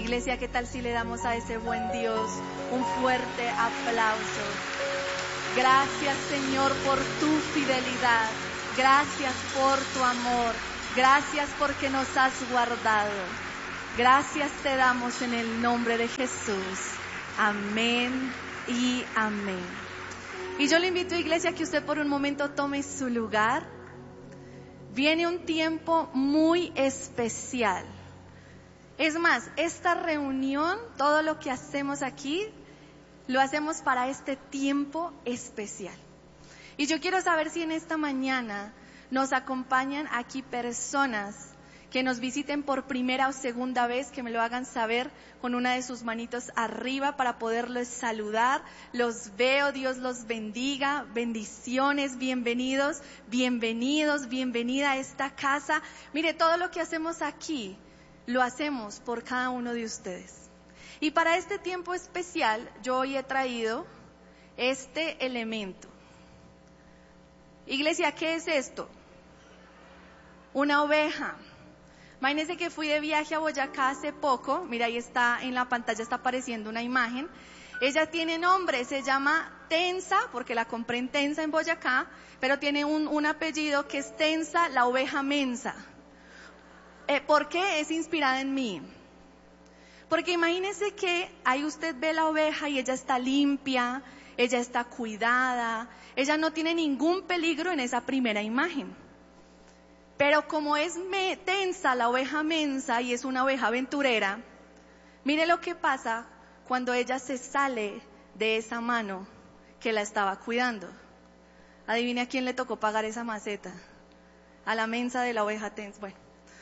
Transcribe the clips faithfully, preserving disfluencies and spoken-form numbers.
Iglesia, ¿qué tal si le damos a ese buen Dios un fuerte aplauso? Gracias, Señor, por tu fidelidad. Gracias por tu amor. Gracias porque nos has guardado. Gracias te damos en el nombre de Jesús. Amén y amén. Y yo le invito, Iglesia, que usted por un momento tome su lugar. Viene un tiempo muy especial. Es más, esta reunión, todo lo que hacemos aquí, lo hacemos para este tiempo especial. Y yo quiero saber si en esta mañana nos acompañan aquí personas que nos visiten por primera o segunda vez, que me lo hagan saber con una de sus manitos arriba para poderlos saludar. Los veo, Dios los bendiga, bendiciones, bienvenidos, bienvenidos, bienvenida a esta casa. Mire, todo lo que hacemos aquí, lo hacemos por cada uno de ustedes. Y para este tiempo especial, yo hoy he traído este elemento. Iglesia, ¿qué es esto? Una oveja. Imagínense que fui de viaje a Boyacá hace poco. Mira, ahí está en la pantalla, está apareciendo una imagen. Ella tiene nombre, se llama Tensa, porque la compré en Tensa en Boyacá, pero tiene un, un apellido que es Tensa, la oveja mensa. Eh, ¿Por qué? Es inspirada en mí. Porque imagínense que ahí usted ve la oveja y ella está limpia, ella está cuidada, ella no tiene ningún peligro en esa primera imagen. Pero como es me, tensa la oveja mensa y es una oveja aventurera, mire lo que pasa cuando ella se sale de esa mano que la estaba cuidando. Adivine a quién le tocó pagar esa maceta. A la mensa de la oveja tensa. Bueno.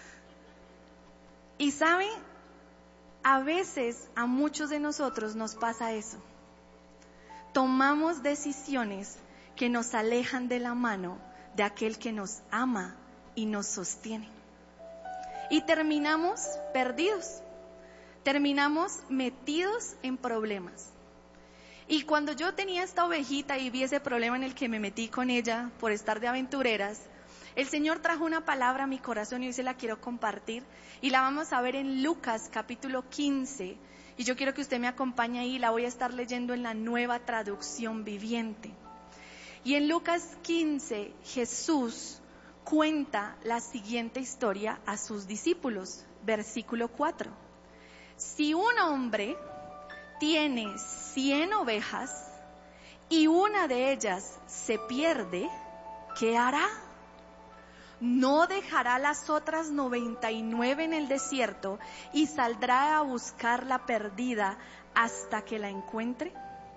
Y sabe, a veces a muchos de nosotros nos pasa eso. Tomamos decisiones que nos alejan de la mano de aquel que nos ama y nos sostiene. Y terminamos perdidos, terminamos metidos en problemas. Y cuando yo tenía esta ovejita y vi ese problema en el que me metí con ella por estar de aventureras, el Señor trajo una palabra a mi corazón y hoy se la quiero compartir. Y la vamos a ver en Lucas capítulo quince. Y yo quiero que usted me acompañe ahí, la voy a estar leyendo en la Nueva Traducción Viviente. Y en Lucas quince, Jesús cuenta la siguiente historia a sus discípulos, versículo cuatro. Si un hombre tiene cien ovejas y una de ellas se pierde, ¿qué hará? ¿No dejará las otras noventa y nueve en el desierto y saldrá a buscar la perdida hasta que la encuentre?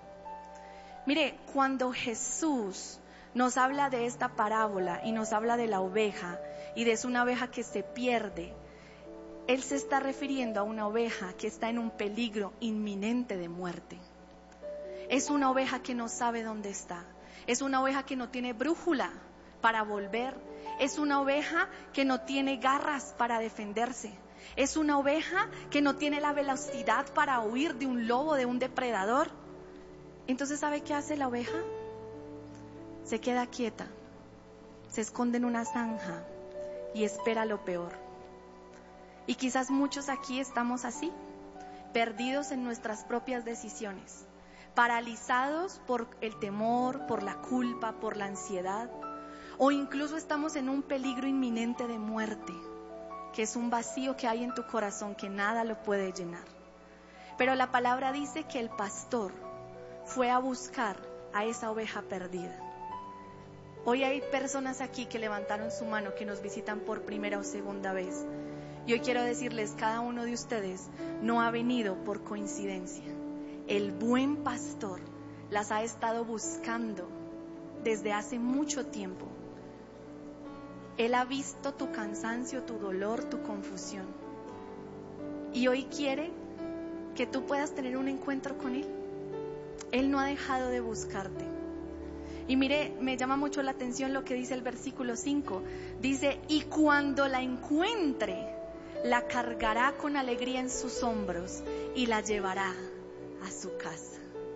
Mire, cuando Jesús nos habla de esta parábola y nos habla de la oveja y de una oveja que se pierde, Él se está refiriendo a una oveja que está en un peligro inminente de muerte. Es una oveja que no sabe dónde está. Es una oveja que no tiene brújula para volver. Es una oveja que no tiene garras para defenderse. Es una oveja que no tiene la velocidad para huir de un lobo, de un depredador. Entonces, ¿sabe qué hace la oveja? Se queda quieta, se esconde en una zanja y espera lo peor. Y quizás muchos aquí estamos así, perdidos en nuestras propias decisiones, paralizados por el temor, por la culpa, por la ansiedad, o incluso estamos en un peligro inminente de muerte, que es un vacío que hay en tu corazón que nada lo puede llenar. Pero la palabra dice que el pastor fue a buscar a esa oveja perdida. Hoy hay personas aquí que levantaron su mano, que nos visitan por primera o segunda vez. Y hoy quiero decirles, cada uno de ustedes no ha venido por coincidencia. El buen pastor las ha estado buscando desde hace mucho tiempo. Él ha visto tu cansancio, tu dolor, tu confusión. Y hoy quiere que tú puedas tener un encuentro con Él. Él no ha dejado de buscarte. Y mire, me llama mucho la atención lo que dice el versículo cinco. Dice, y cuando la encuentre, la cargará con alegría en sus hombros y la llevará a su casa.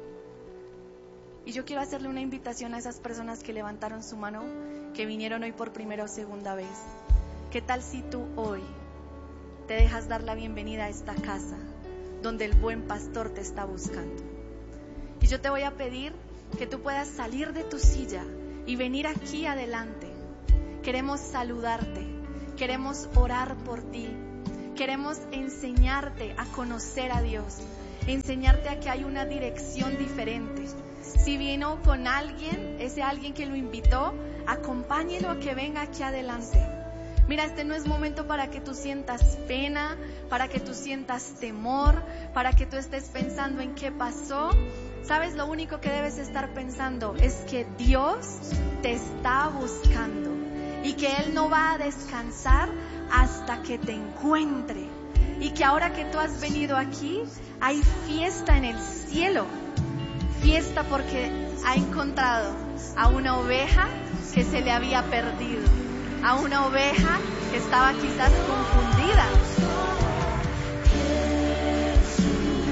Y yo quiero hacerle una invitación a esas personas que levantaron su mano, que vinieron hoy por primera o segunda vez. ¿Qué tal si tú hoy te dejas dar la bienvenida a esta casa? donde el buen pastor te está buscando. Y yo te voy a pedir que tú puedas salir de tu silla y venir aquí adelante. Queremos saludarte, queremos orar por ti, queremos enseñarte a conocer a Dios, enseñarte a que hay una dirección diferente. Si vino con alguien, ese alguien que lo invitó, acompáñelo a que venga aquí adelante. Mira, este no es momento para que tú sientas pena, para que tú sientas temor, para que tú estés pensando en qué pasó. ¿Sabes? Lo único que debes estar pensando es que Dios te está buscando y que Él no va a descansar hasta que te encuentre. Y que ahora que tú has venido aquí, hay fiesta en el cielo. Fiesta porque ha encontrado a una oveja que se le había perdido, a una oveja que estaba quizás confundida,